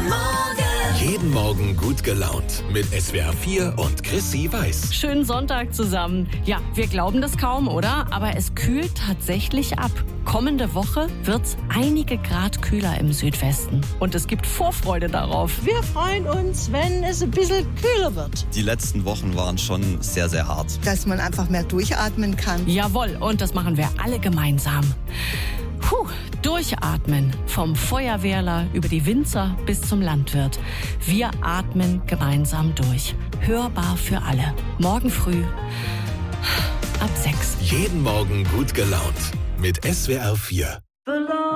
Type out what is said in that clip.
Jeden Morgen gut gelaunt mit SWR 4 und Chrissy Weiß. Schönen Sonntag zusammen. Ja, wir glauben das kaum, oder? Aber es kühlt tatsächlich ab. Kommende Woche wird's einige Grad kühler im Südwesten. Und es gibt Vorfreude darauf. Wir freuen uns, wenn es ein bisschen kühler wird. Die letzten Wochen waren schon sehr, sehr hart. Dass man einfach mehr durchatmen kann. Jawohl, und das machen wir alle gemeinsam. Durchatmen. Vom Feuerwehrler über die Winzer bis zum Landwirt. Wir atmen gemeinsam durch. Hörbar für alle. Morgen früh ab 6. Jeden Morgen gut gelaunt mit SWR 4.